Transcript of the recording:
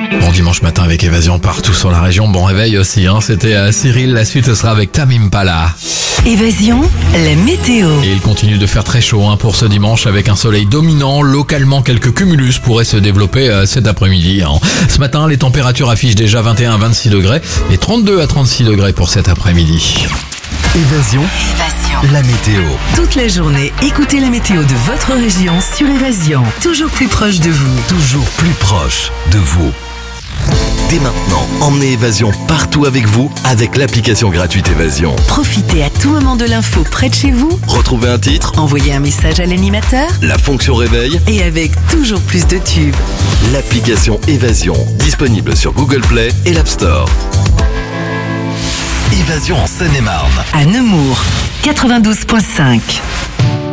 Bon dimanche matin avec Évasion partout sur la région. Bon réveil aussi, c'était Cyril. La suite sera avec Tame Impala. Évasion, la météo. Et il continue de faire très chaud pour ce dimanche avec un soleil dominant. Localement, quelques cumulus pourraient se développer cet après-midi. Ce matin, les températures affichent déjà 21 à 26 degrés et 32 à 36 degrés pour cet après-midi. Évasion, la météo. Toute la journée, écoutez la météo de votre région sur Évasion. Toujours plus proche de vous. Toujours plus proche de vous. Dès maintenant, emmenez Évasion partout avec vous avec l'application gratuite Évasion. Profitez à tout moment de l'info près de chez vous. Retrouvez un titre, Envoyez un message à l'animateur. la fonction réveil, Et avec toujours plus de tubes. l'application Évasion, disponible sur Google Play et l'App Store. Évasion en Seine-et-Marne. À Nemours, 92.5.